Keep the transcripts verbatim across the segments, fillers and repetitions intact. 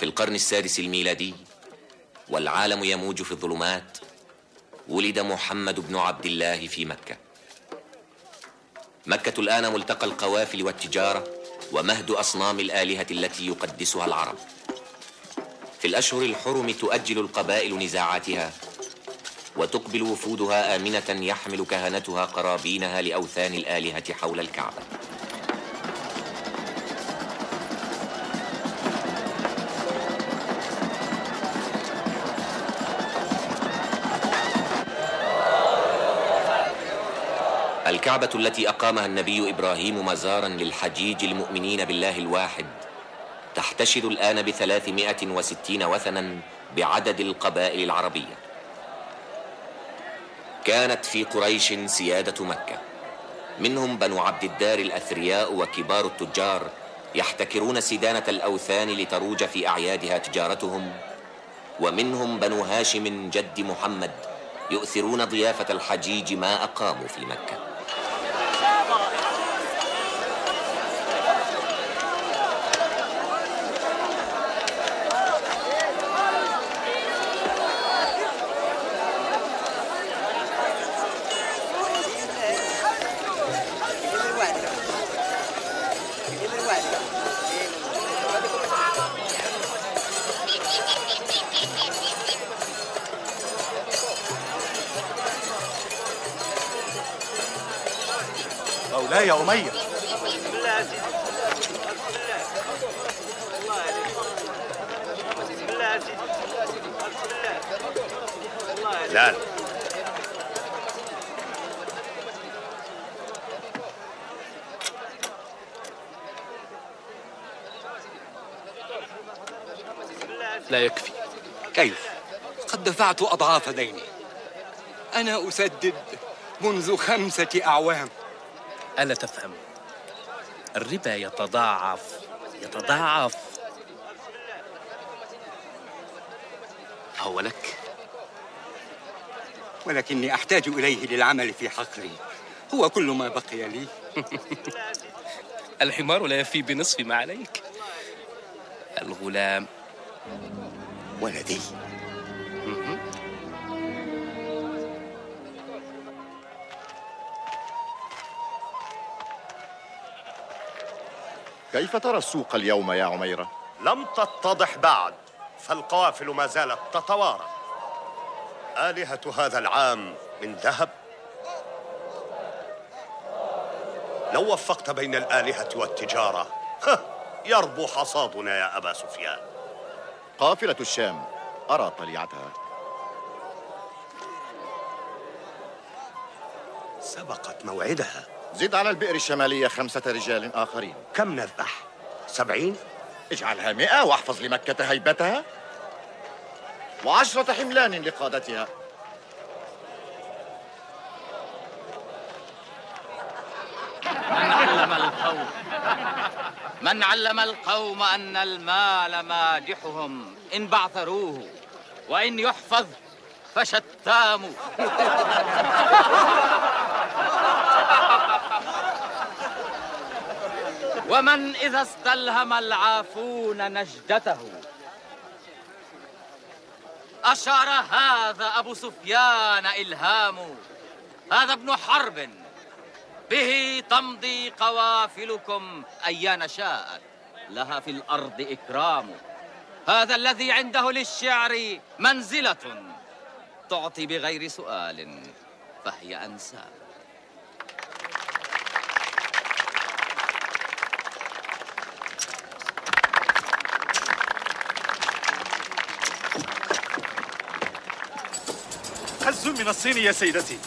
القرن السادس الميلادي والعالم يموج في الظلمات، ولد محمد بن عبد الله في مكة. مكة الآن ملتقى القوافل والتجارة ومهد أصنام الآلهة التي يقدسها العرب. في الأشهر الحرم تؤجل القبائل نزاعاتها، وتقبل وفودها آمنة يحمل كهنتها قرابينها لأوثان الآلهة حول الكعبة. الكعبة التي أقامها النبي إبراهيم مزارا للحجيج المؤمنين بالله الواحد تحتشد الآن بثلاثمائة وستين وثنا بعدد القبائل العربية. كانت في قريش سيادة مكة، منهم بنو عبد الدار الأثرياء وكبار التجار يحتكرون سدانة الأوثان لتروج في أعيادها تجارتهم، ومنهم بنو هاشم جد محمد يؤثرون ضيافة الحجيج ما أقاموا في مكة. مولاي يا أمية. لا لا يكفي. كيف؟ قد دفعت أضعاف ديني. أنا أسدد منذ خمسة أعوام. ألا تفهم؟ الربا يتضاعف يتضاعف. هو لك، ولكني أحتاج إليه للعمل في حقلي، هو كل ما بقي لي. الحمار لا يفي بنصف ما عليك. الغلام ولدي. كيف ترى السوق اليوم يا عميرة؟ لم تتضح بعد، فالقوافل ما زالت تتوارى. آلهة هذا العام من ذهب. لو وفقت بين الآلهة والتجارة يربو حصادنا يا أبا سفيان. قافلة الشام أرى طليعتها. سبقت موعدها. زد على البئر الشمالية خمسة رجال آخرين. كم نذبح؟ سبعين؟ اجعلها مئة واحفظ لمكة هيبتها، وعشرة حملان لقادتها. من علم القوم من علم القوم أن المال مادحهم إن بعثروه، وإن يحفظ فشتام. ومن إذا استلهم العافون نجدته أشار هذا أبو سفيان إلهام. هذا ابن حرب به تمضي قوافلكم أيان شاءت، لها في الأرض إكرام. هذا الذي عنده للشعر منزلة تعطي بغير سؤال، فهي أنساب. خز من الصين يا سيدتي،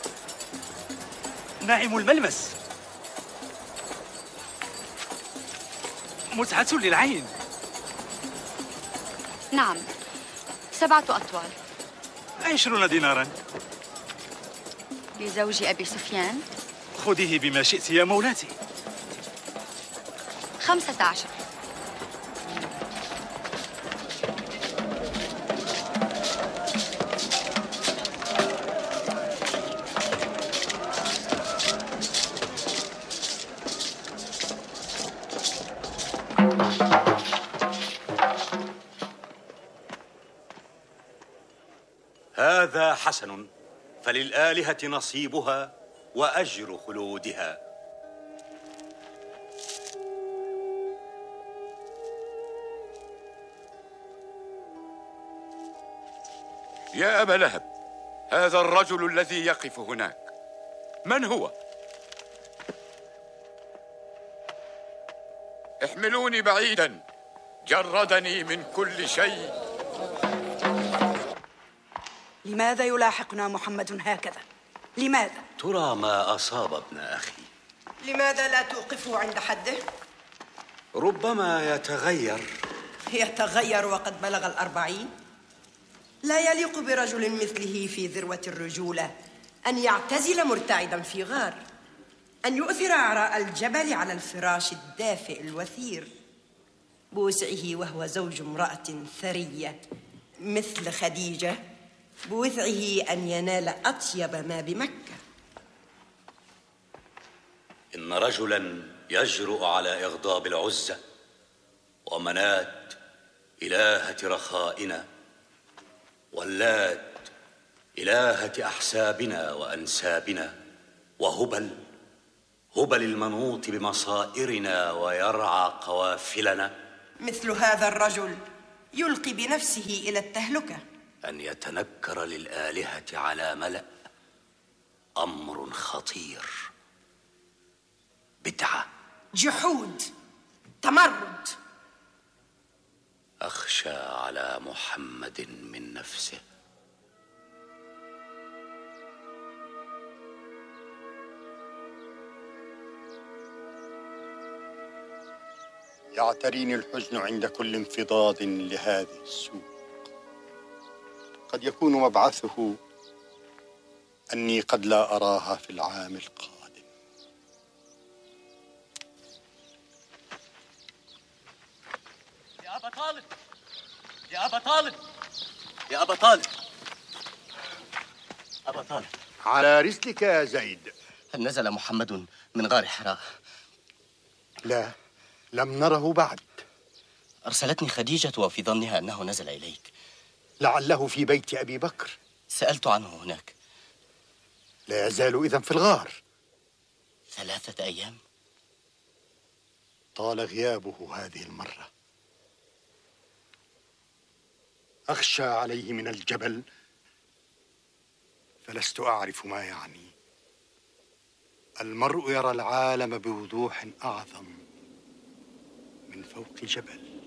ناعم الملمس، متعة للعين. نعم، سبعة أطوال. عشرون دينارا. لزوج أبي سفيان. خذيه بما شئت يا مولاتي. خمسة عشر. حسن، فللآلهة نصيبها وأجر خلودها. يا أبا لهب، هذا الرجل الذي يقف هناك من هو؟ احملوني بعيدا، جردني من كل شيء. لماذا يلاحقنا محمد هكذا؟ لماذا؟ ترى ما أصاب ابن أخي. لماذا لا توقفه عند حده؟ ربما يتغير. يتغير وقد بلغ الأربعين؟ لا يليق برجل مثله في ذروة الرجولة أن يعتزل مرتعدا في غار، أن يؤثر عراء الجبل على الفراش الدافئ الوثير بوسعه وهو زوج امرأة ثرية مثل خديجة، بوسعه أن ينال أطيب ما بمكة. إن رجلا يجرؤ على إغضاب العزة ومنات إلهة رخائنا، واللات إلهة أحسابنا وأنسابنا، وهبل هبل المنوط بمصائرنا ويرعى قوافلنا. مثل هذا الرجل يلقي بنفسه إلى التهلكة. أن يتنكر للآلهة على ملأ أمر خطير، بدعة، جحود، تمرد. أخشى على محمد من نفسه. يعتريني الحزن عند كل انفضاض لهذه السوق. قد يكون مبعثه أني قد لا أراها في العام القادم. يا أبا طالب، يا أبا طالب، يا أبا طالب، أبا طالب، على رسلك يا زيد. هل نزل محمد من غار حراء؟ لا، لم نره بعد. أرسلتني خديجة وفي ظنها أنه نزل إليك. لعله في بيت أبي بكر. سألت عنه هناك. لا يزال إذن في الغار. ثلاثة أيام؟ طال غيابه هذه المرة. أخشى عليه من الجبل، فلست أعرف ما يعني. المرء يرى العالم بوضوح أعظم من فوق جبل.